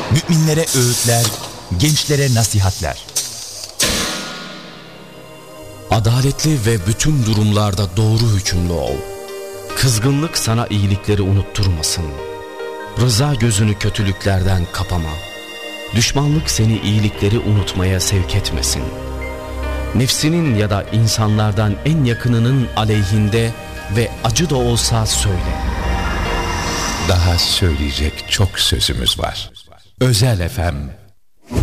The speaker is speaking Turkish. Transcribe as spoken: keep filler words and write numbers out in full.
Müminlere öğütler, gençlere nasihatler. Adaletli ve bütün durumlarda doğru hükümlü ol. Kızgınlık sana iyilikleri unutturmasın. Rıza gözünü kötülüklerden kapama. Düşmanlık seni iyilikleri unutmaya sevk etmesin. Nefsinin ya da insanlardan en yakınının aleyhinde ve acı da olsa söyle. Daha söyleyecek çok sözümüz var. Özel F M